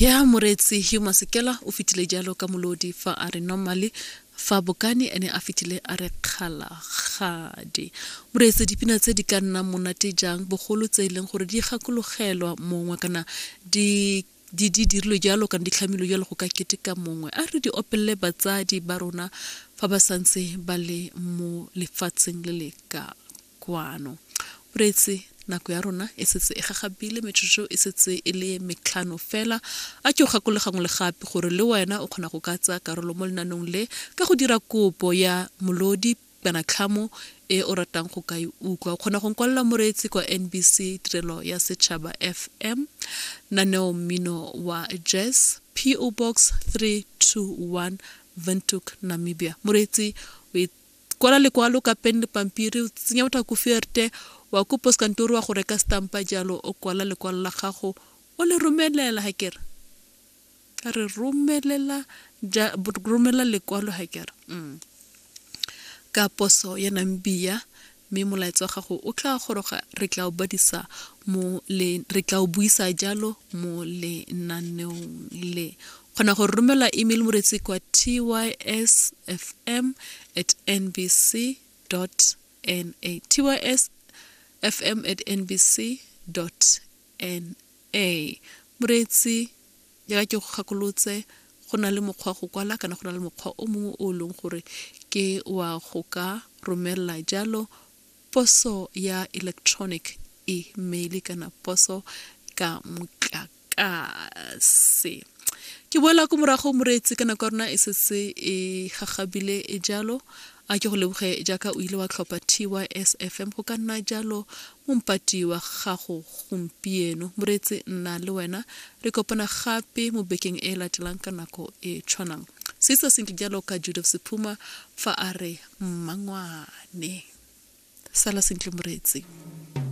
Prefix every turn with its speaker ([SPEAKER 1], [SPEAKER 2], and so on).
[SPEAKER 1] ya moretsi Hugh Masekela o fitile jalo ka molodi fa a re normally fa bokane ene a fitile a re kgalagadi moretsi dipina tse di ka nna monate jang bogolo tse ileng gore di gakologelwa mongwe kana di dirilwe jalo kana di tlhamilwe jalo go ka keteka mongwe a re di opelle batsadi ba rona fa ba santse ba le mo lefatsheng le le ka kwano moretsi nako ya rona e setse e gagabile metsotso e setse e le metlhano fela a ke go gakolegangwe le gape gore le wena o kgona go ka tsa karolo mo lenanong le ka go dira kopo ya molodi kana tlhamo e o ratang go ka utlwa o kgona go nkwalla moretsi kwa NBC Tirelo ya Setšhaba FM naneo mmino wa jazz PO Box 321 Windhoek Namibia moretsi we kwala lekwalo ka pen le pampiri o tsenya motho go fierte wa ko postkantoro wa go reka stampa jalo o kwala lekwalo la gago o le romelela hakere ka re romelela lekwalo hakere ka poso ya Namibia mme molaetsa wa gago o tla goroga re tla o badisa re tla o buisa jalo mo lenaneong le khona go romela email moretsi kwa tysfm@nbc.na tysfm@nbc.na moretsi ya ke go gakolotse go na le mokgwa go kwala kana go na le mokgwa o mongwe o leng gore ke wa go ka romela jalo poso ya electronic email kana poso ka motlakase ke boela go morago moretsi kana ka rona e setse e gagabile e jalo a ke go leboge jaaka o ile wa tlhopha TYSFM go ka nna jalo mompati wa gago gompieno moretsi nna le wena re kopana gape mo bekeng e latelang ka nako e tshwanang se sentle jalo ka Judith Sephuma fa a re mmangwane sala sentle moretsi